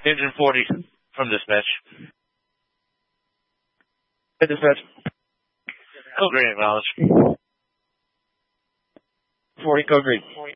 Engine 40 from dispatch. Hey, dispatch. Code green, acknowledge. 40, code green.